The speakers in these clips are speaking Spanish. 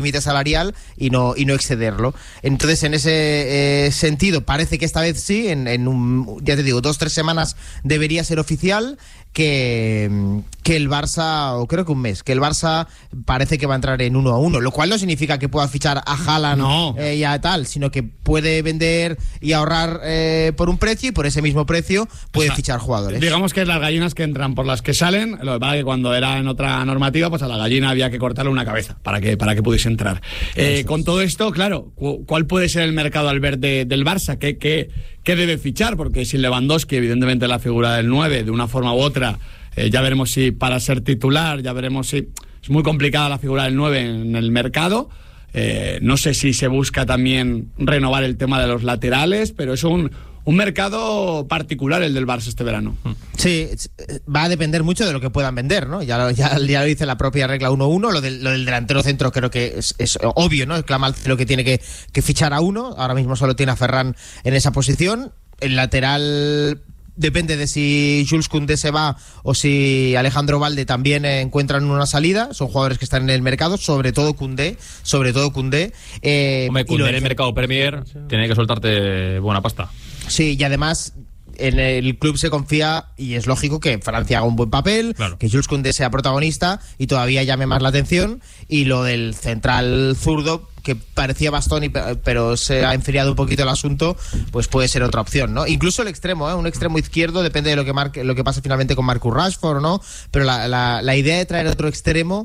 límite salarial y no excederlo. Entonces, en ese sentido, parece que esta vez sí, ya te digo, 2-3 semanas debería ser oficial que el Barça, o creo que un mes, que el Barça parece que va a entrar en 1-1, lo cual no significa que pueda fichar a Haaland y a tal, sino que puede vender y ahorrar por un precio, y por ese mismo precio puede fichar jugadores. Digamos que es las gallinas que entran por las que salen. Lo que pasa es que cuando era en otra normativa, pues a la gallina había que cortarle una cabeza para que pudiese entrar. Con todo esto, claro, ¿cuál puede ser el mercado al ver del Barça? ¿Qué debe fichar? Porque sin Lewandowski, evidentemente la figura del 9, de una forma u otra, ya veremos si para ser titular, ya veremos si... Es muy complicada la figura del 9 en el mercado. No sé si se busca también renovar el tema de los laterales, pero es un mercado particular el del Barça este verano. Sí, va a depender mucho de lo que puedan vender, ¿no? Ya lo dice la propia regla 1-1, lo del delantero centro creo que es obvio, ¿no? Clama al cielo que tiene que fichar a uno, ahora mismo solo tiene a Ferran en esa posición. El lateral depende de si Jules Koundé se va o si Alejandro Balde también encuentran una salida. Son jugadores que están en el mercado, sobre todo Koundé. Koundé en el mercado Premier tiene que soltarte buena pasta. Sí, y además en el club se confía, y es lógico que Francia haga un buen papel, claro, que Jules Koundé sea protagonista y todavía llame más la atención. Y lo del central zurdo, que parecía Bastoni, pero se ha enfriado un poquito el asunto, pues puede ser otra opción, ¿no? Incluso el extremo, un extremo izquierdo, depende de lo que pase finalmente con Marcus Rashford, ¿no? Pero la idea de traer otro extremo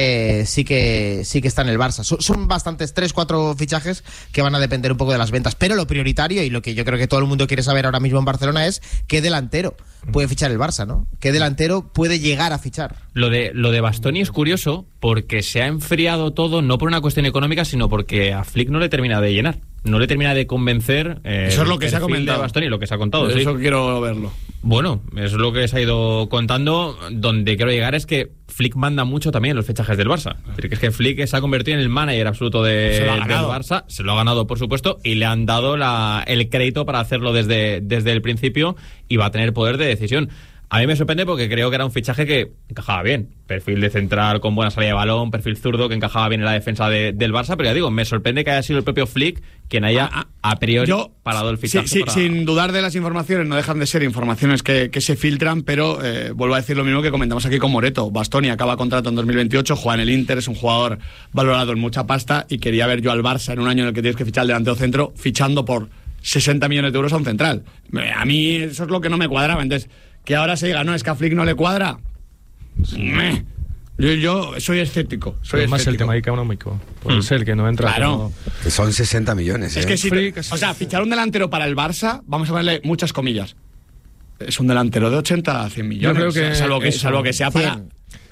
sí que está en el Barça. Son bastantes 3-4 fichajes que van a depender un poco de las ventas, pero lo prioritario y lo que yo creo que todo el mundo quiere saber ahora mismo en Barcelona es qué delantero puede fichar el Barça, ¿no? ¿Qué delantero puede llegar a fichar? Lo de Bastoni es curioso porque se ha enfriado todo, no por una cuestión económica, sino porque a Flick no le termina de llenar, no le termina de convencer. Eso es lo que se ha comentado. Bastoni, lo que se ha contado. Eso sí. Quiero verlo. Bueno, eso es lo que se ha ido contando. Donde quiero llegar es que Flick manda mucho también en los fichajes del Barça. Es decir, que es que Flick se ha convertido en el manager absoluto del Barça. Se lo ha ganado, por supuesto, y le han dado el crédito para hacerlo desde el principio, y va a tener poder de decisión. A mí me sorprende porque creo que era un fichaje que encajaba bien. Perfil de central con buena salida de balón, perfil zurdo que encajaba bien en la defensa del Barça, pero ya digo, me sorprende que haya sido el propio Flick quien haya a priori parado el fichaje. Sin dudar de las informaciones, no dejan de ser informaciones que se filtran, pero vuelvo a decir lo mismo que comentamos aquí con Moreto. Bastoni acaba contrato en 2028, juega en el Inter, es un jugador valorado en mucha pasta, y quería ver yo al Barça en un año en el que tienes que fichar el delantero centro, fichando por 60 millones de euros a un central. A mí eso es lo que no me cuadraba. Entonces, que ahora se diga, no, es que a Flick no le cuadra. Yo soy escéptico. Más el tema económico. Puede ser que no entra. Claro. Que son 60 millones. Es que si fichar un delantero para el Barça, vamos a ponerle muchas comillas. Es un delantero de 80 a 100 millones. Yo creo que salvo que sea para...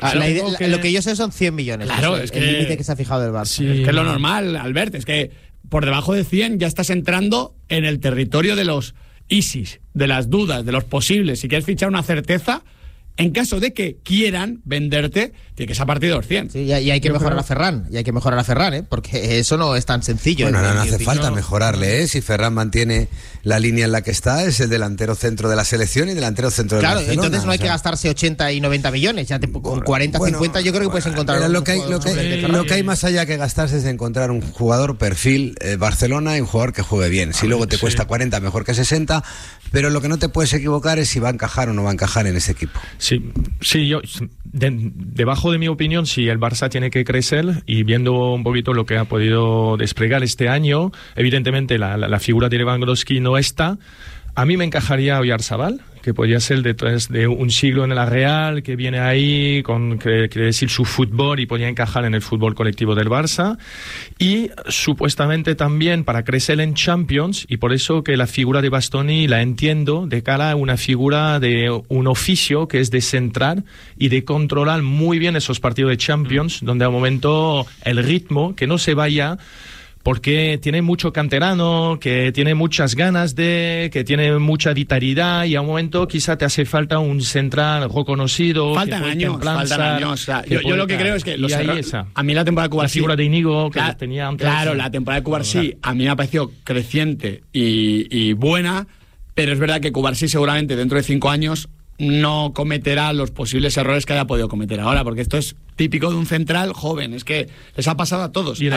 Lo que yo sé son 100 millones. Claro, es que el límite que se ha fijado el Barça. Sí. Es que es lo normal, Albert. Es que por debajo de 100 ya estás entrando en el territorio de los ISIS, de las dudas, de los posibles. Si quieres fichar una certeza, en caso de que quieran venderte, tiene que ser a partir de los 100. Sí, y hay que mejorar a Ferran. Y hay que mejorar a Ferran, porque eso no es tan sencillo. Bueno, no hace falta mejorarle, Si Ferran mantiene la línea en la que está, es el delantero centro de la selección y delantero centro del Barcelona. Claro, entonces no hay que gastarse 80 y 90 millones. Ya con 40, 50 yo creo que puedes encontrar lo que hay más allá que gastarse es encontrar un jugador perfil Barcelona y un jugador que juegue bien. Si luego te cuesta 40, mejor que 60, pero lo que no te puedes equivocar es si va a encajar o no va a encajar en ese equipo. Sí, yo debajo de mi opinión, si el Barça tiene que crecer, y viendo un poquito lo que ha podido desplegar este año, evidentemente la figura de Lewandowski no está. A mí me encajaría Oyarzabal, que podría ser detrás de un siglo en la Real, que viene ahí con, quiere decir, su fútbol, y podría encajar en el fútbol colectivo del Barça. Y supuestamente también para crecer en Champions, y por eso que la figura de Bastoni la entiendo de cara a una figura de un oficio que es de centrar y de controlar muy bien esos partidos de Champions, donde a un momento el ritmo, que no se vaya, porque tiene mucho canterano, que tiene muchas ganas que tiene mucha vitalidad, y a un momento quizá te hace falta un central reconocido. Faltan años. O sea, yo lo que creo es que a mí la temporada de Cubarsí, la figura de Íñigo que tenía antes. Claro, la temporada de Cubarsí a mí me ha parecido creciente y buena, pero es verdad que Cubarsí seguramente dentro de 5 años no cometerá los posibles errores que haya podido cometer ahora, porque esto es típico de un central joven. Es que les ha pasado a todos.